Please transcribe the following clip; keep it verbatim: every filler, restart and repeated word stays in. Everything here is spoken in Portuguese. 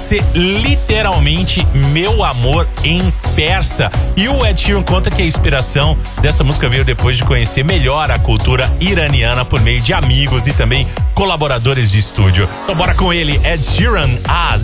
ser literalmente meu amor em persa. E o Ed Sheeran conta que a inspiração dessa música veio depois de conhecer melhor a cultura iraniana por meio de amigos e também colaboradores de estúdio. Então bora com ele, Ed Sheeran, Az.